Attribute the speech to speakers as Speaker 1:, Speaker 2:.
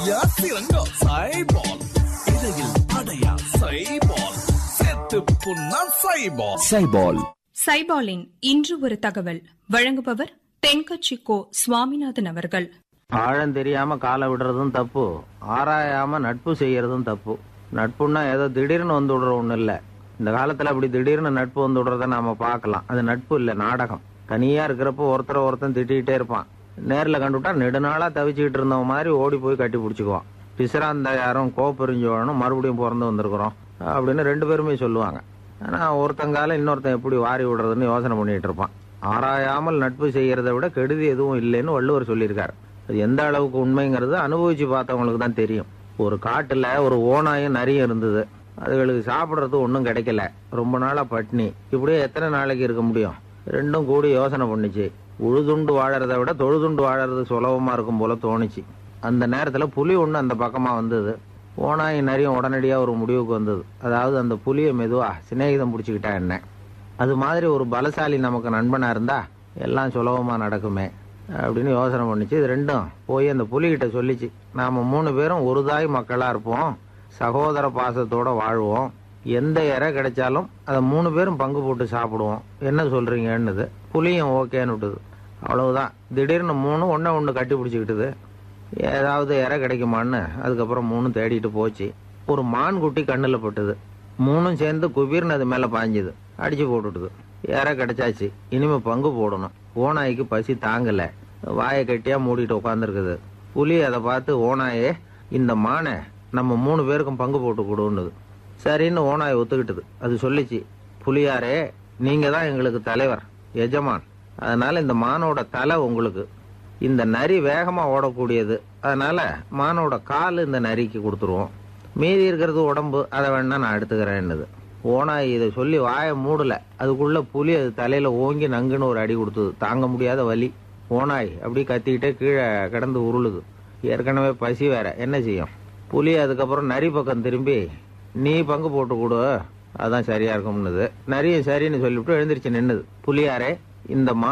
Speaker 1: யாத்திரங்கோ சைபால் இடையில் அடையா சைபால் செத்து புண்ணா சைபால்
Speaker 2: சைபால்.
Speaker 3: சைபாலின் இன்று ஒரு தகவல் வழங்குபவர் தென்கட்சி கோ சுவாமிநாதன் அவர்கள்.
Speaker 4: ஆழம் தெரியாம காலை விடுறதும் தப்பு, ஆராயாம நட்பு செய்யறதும் தப்பு. நட்புன்னா ஏதோ திடீர்னு வந்து விடுற ஒண்ணு இல்ல. இந்த காலத்துல அப்படி திடீர்னு நட்பு வந்து விடுறத நாம பார்க்கலாம். அது நட்பு இல்ல, நாடகம். தனியா இருக்கிறப்போ ஒருத்தன் திட்டிகிட்டே இருப்பான். நேர்ல கண்டுவிட்டா நெடுநாளா தவிச்சுக்கிட்டு இருந்தவன் மாதிரி ஓடி போய் கட்டி பிடிச்சிக்குவான். பிசிராந்த யாரும் கோப்பெரிஞ்சோனும் மறுபடியும் பிறந்து வந்திருக்கிறோம் அப்படின்னு ரெண்டு பேருமே சொல்லுவாங்க. ஆனா ஒருத்தங்கால இன்னொருத்தன் எப்படி வாரி விடுறதுன்னு யோசனை பண்ணிட்டு இருப்பான். ஆராயாமல் நட்பு செய்யறதை விட கெடுதி எதுவும் இல்லைன்னு வள்ளுவர் சொல்லியிருக்காரு. அது எந்த அளவுக்கு உண்மைங்கிறது அனுபவிச்சு பார்த்தவங்களுக்கு தான் தெரியும். ஒரு காட்டுல ஒரு ஓநாயும் நரியும் இருந்தது. அதுகளுக்கு சாப்பிடறது ஒன்றும் கிடைக்கல. ரொம்ப நாளா பட்னி. இப்படியே எத்தனை நாளைக்கு இருக்க முடியும்? ரெண்டும் கூடி யோசனை பண்ணிச்சு. உழுதுண்டு வாழறதை விட தொழுதுண்டு வாழறது சுலபமா இருக்கும் போல தோணுச்சு. அந்த நேரத்துல புலி ஒண்ணு அந்த பக்கமா வந்தது. ஓனாய் நரியும் உடனடியா ஒரு முடிவுக்கு வந்தது. அதாவது அந்த புலியை மெதுவா சிநேகிதம் பிடிச்சுக்கிட்டா என்ன, அது மாதிரி ஒரு பலசாலி நமக்கு நண்பனா இருந்தா எல்லாம் சுலபமா நடக்குமே அப்படின்னு யோசனை பண்ணிச்சு. இது ரெண்டும் போய் அந்த புலிகிட்ட சொல்லிச்சு, நாம 3 பேரும் ஒரு தாய் மக்களா இருப்போம், சகோதர பாசத்தோட வாழ்வோம், எந்த இறை கிடைச்சாலும் அதை 3 பேரும் பங்கு போட்டு சாப்பிடுவோம், என்ன சொல்றீங்கன்னுது. புலியும் ஓகேன்னு விட்டுது. அவ்வளவுதான். திடீர்னு 3 ஒண்ணு கட்டி பிடிச்சிக்கிட்டுது. ஏதாவது இறை கிடைக்குமான்னு அதுக்கப்புறம் 3 தேடிட்டு போச்சு. ஒரு மான் குட்டி கண்ணுல பட்டுது. 3 சேர்ந்து குபீர்னு அது மேல பாஞ்சுது. அடிச்சு போட்டுட்டுது. இறை கிடைச்சாச்சு. இனிமே பங்கு போடணும். ஓநாய்க்கு பசி தாங்கல. வாயை கட்டியா மூடிட்டு உட்காந்துருக்குது. புலி அதை பார்த்து, ஓநாயே, இந்த மானை நம்ம 3 பேருக்கும் பங்கு போட்டு கொடுன்னுது. சரின்னு ஓநாய் ஒத்துக்கிட்டது. அது சொல்லிச்சு, புலியாரே, நீங்க தான் எங்களுக்கு தலைவர், எஜமான். அதனால இந்த மானோட தலை உங்களுக்கு. இந்த நரி வேகமா ஓடக்கூடியது, அதனால மானோட கால் இந்த நரிக்கு கொடுத்துருவோம். மீதி இருக்கிறது உடம்பு, அதை வேணா நான் எடுத்துக்கிறேன்னுது. ஓனாய் இதை சொல்லி வாயை மூடல. அதுக்குள்ள புலி அது தலையில ஓங்கி நங்குன்னு ஒரு அடி கொடுத்தது. தாங்க முடியாத வலி. ஓனாய் அப்படி கத்திக்கிட்டே கீழே கிடந்து உருளுது. ஏற்கனவே பசி வேற, என்ன செய்யும்? புலி அதுக்கப்புறம் நரி பக்கம் திரும்பி, நீ பங்கு போட்டு கொடு, அதான் சரியா இருக்கும்னுது. நரியும் சரின்னு சொல்லிவிட்டு எழுந்திருச்சு நின்னுது. புலியாரே, இந்த